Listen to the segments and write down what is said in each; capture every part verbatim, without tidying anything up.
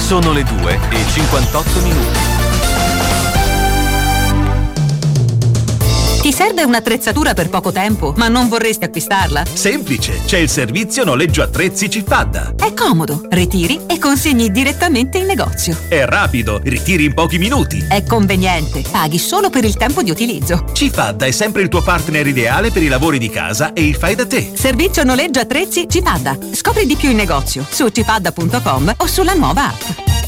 Sono le due e cinquantotto minuti. Ti serve un'attrezzatura per poco tempo, ma non vorresti acquistarla? Semplice, c'è il servizio noleggio attrezzi Cifadda. È comodo, ritiri e consegni direttamente in negozio. È rapido, ritiri in pochi minuti. È conveniente, paghi solo per il tempo di utilizzo. Cifadda è sempre il tuo partner ideale per i lavori di casa e il fai da te. Servizio noleggio attrezzi Cifadda. Scopri di più in negozio su cifadda punto com o sulla nuova app.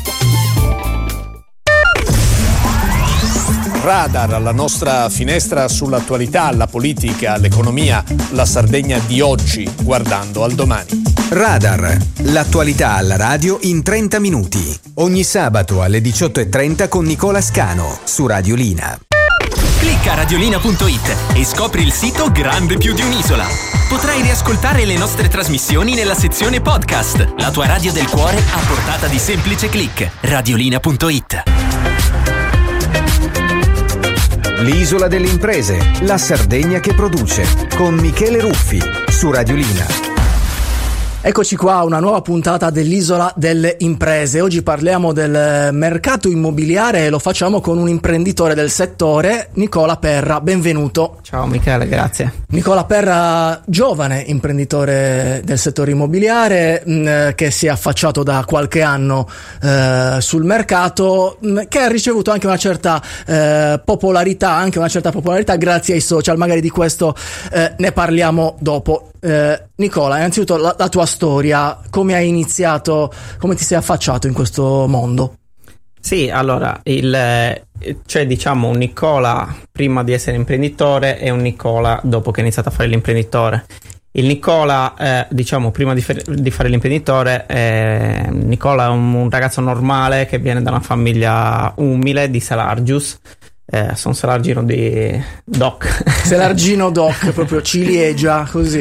Radar, la nostra finestra sull'attualità, la politica, l'economia, la Sardegna di oggi, guardando al domani. Radar, l'attualità alla radio in trenta minuti. Ogni sabato alle diciotto e trenta con Nicola Scano su Radiolina. Clicca radiolina punto it e scopri il sito grande più di un'isola. Potrai riascoltare le nostre trasmissioni nella sezione podcast. La tua radio del cuore a portata di semplice click. radiolina punto it. L'isola delle imprese, la Sardegna che produce, con Michele Ruffi su Radiolina. Eccoci qua, una nuova puntata dell'Isola delle Imprese. Oggi parliamo del mercato immobiliare e lo facciamo con un imprenditore del settore, Nicola Perra. Benvenuto. Ciao Michele, grazie. Nicola Perra, giovane imprenditore del settore immobiliare mh, che si è affacciato da qualche anno eh, sul mercato, mh, che ha ricevuto anche una certa eh, popolarità, anche una certa popolarità grazie ai social. Magari di questo eh, ne parliamo dopo. Eh, Nicola, innanzitutto la, la tua storia, come hai iniziato, come ti sei affacciato in questo mondo? Sì, allora, il, c'è diciamo un Nicola prima di essere imprenditore e un Nicola dopo che ha iniziato a fare l'imprenditore. Il Nicola, eh, diciamo, prima di, fe- di fare l'imprenditore, eh, Nicola è un, un ragazzo normale che viene da una famiglia umile di Selargius. Eh, sono Selargino di Doc. Selargino Doc, proprio ciliegia, così.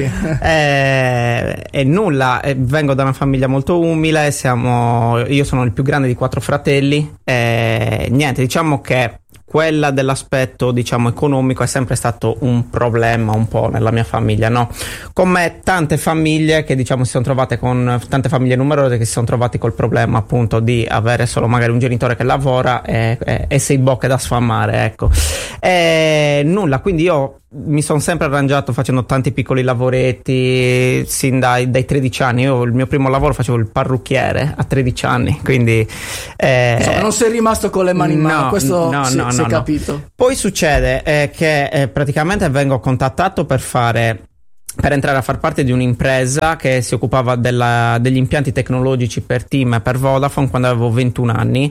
E eh, nulla, eh, vengo da una famiglia molto umile, siamo, io sono il più grande di quattro fratelli, e niente, diciamo che quella dell'aspetto, diciamo, economico è sempre stato un problema un po' nella mia famiglia, no? Come tante famiglie che, diciamo, si sono trovate con tante famiglie numerose che si sono trovati col problema appunto di avere solo magari un genitore che lavora e, e, e sei bocche da sfamare, ecco. E nulla, quindi io mi sono sempre arrangiato facendo tanti piccoli lavoretti sin dai, dai tredici anni. Io il mio primo lavoro facevo il parrucchiere a tredici anni, quindi eh, insomma, non sei rimasto con le mani in mano, no, questo no, si, no, si no, è capito. No. Poi succede eh, che eh, praticamente vengo contattato per fare per entrare a far parte di un'impresa che si occupava della, degli impianti tecnologici per TIM e per Vodafone quando avevo ventuno anni,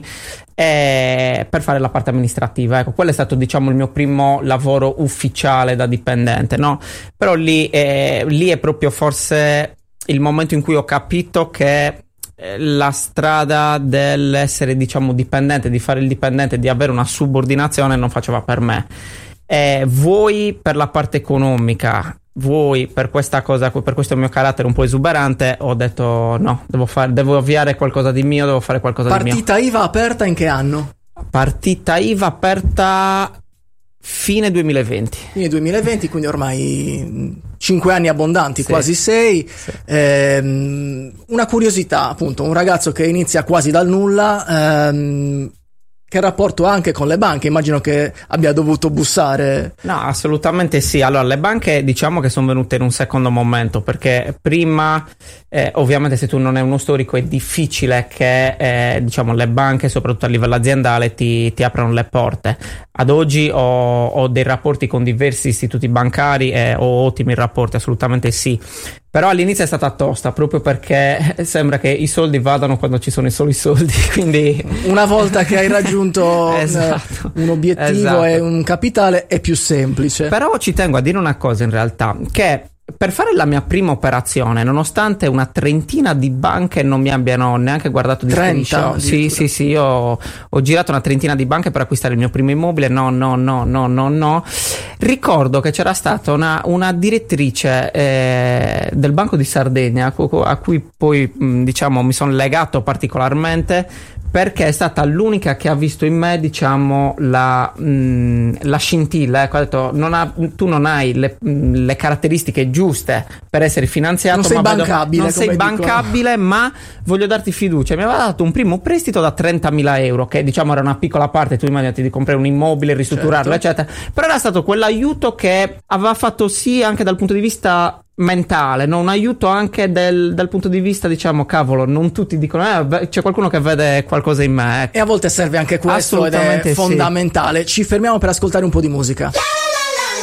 e per fare la parte amministrativa. Ecco, quello è stato, diciamo, il mio primo lavoro ufficiale da dipendente, no? Però lì, eh, lì è proprio forse il momento in cui ho capito che la strada dell'essere, diciamo, dipendente, di fare il dipendente, di avere una subordinazione non faceva per me. Eh, voi per la parte economica, voi per questa cosa, per questo mio carattere un po' esuberante, ho detto no, devo fare, devo avviare qualcosa di mio, devo fare qualcosa Partita di mio. Partita I V A aperta in che anno? Partita I V A aperta fine duemilaventi. Fine duemilaventi, quindi ormai cinque anni abbondanti, sì, quasi sei. Sì. Ehm, una curiosità, appunto, un ragazzo che inizia quasi dal nulla. Ehm, Che rapporto ha anche con le banche? Immagino che abbia dovuto bussare. No, assolutamente sì. Allora, le banche, diciamo che sono venute in un secondo momento, perché prima, eh, ovviamente, se tu non hai uno storico è difficile che, eh, diciamo, le banche, soprattutto a livello aziendale, ti, ti aprano le porte. Ad oggi ho, ho dei rapporti con diversi istituti bancari e ho ottimi rapporti, assolutamente sì. Però all'inizio è stata tosta, proprio perché sembra che i soldi vadano quando ci sono solo i soldi, quindi una volta che hai raggiunto esatto, un obiettivo esatto. e un capitale è più semplice. Però ci tengo a dire una cosa in realtà, che per fare la mia prima operazione, nonostante una trentina di banche non mi abbiano neanche guardato di trenta, sì sì sì, io ho, ho girato una trentina di banche per acquistare il mio primo immobile, no no no no no no ricordo che c'era stata una, una direttrice eh, del Banco di Sardegna a cui poi mh, diciamo mi sono legato particolarmente, perché è stata l'unica che ha visto in me, diciamo, la, mh, la scintilla. Ecco, ha detto, non ha, tu non hai le, le caratteristiche giuste per essere finanziato, non sei ma bancabile, non sei bancabile, ma voglio darti fiducia. Mi aveva dato un primo prestito da trentamila euro, che diciamo era una piccola parte, tu immaginati di comprare un immobile, ristrutturarlo, certo, eccetera, però era stato quell'aiuto che aveva fatto sì anche dal punto di vista mentale, no? Un aiuto anche del, dal punto di vista, diciamo, cavolo, non tutti dicono eh, c'è qualcuno che vede qualcosa in me, ecco. E a volte serve anche questo ed è fondamentale. Sì. Ci fermiamo per ascoltare un po' di musica.